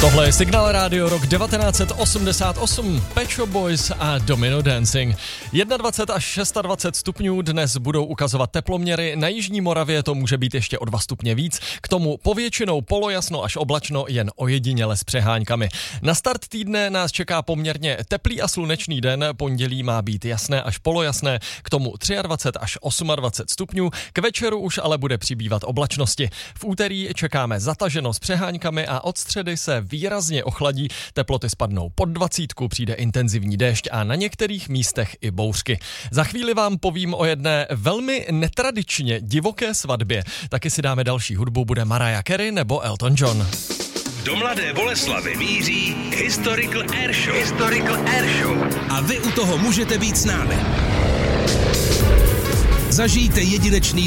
Tohle je Signál Rádio, rok 1988, Pet Shop Boys a Domino Dancing. 21 až 26 stupňů dnes budou ukazovat teploměry, na jižní Moravě to může být ještě o 2 stupně víc, k tomu povětšinou polojasno až oblačno, jen ojediněle s přehánkami. Na start týdne nás čeká poměrně teplý a slunečný den, pondělí má být jasné až polojasné, k tomu 23 až 28 stupňů, k večeru už ale bude přibývat oblačnosti. V úterý čekáme zataženo s přehánkami a od středy se výrazně ochladí, teploty spadnou pod 20, přijde intenzivní déšť a na některých místech i bouřky. Za chvíli vám povím o jedné velmi netradičně divoké svatbě. Taky si dáme další hudbu, bude Mariah Carey nebo Elton John. Do Mladé Boleslavi míří Historical Airshow. Historical Airshow. A vy u toho můžete být s námi. Zažijte jedinečný